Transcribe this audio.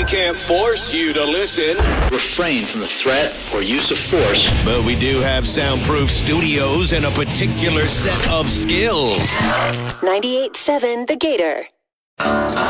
We can't force you to listen. Refrain from the threat or use of force. But we do have soundproof studios and a particular set of skills. 98.7 The Gator.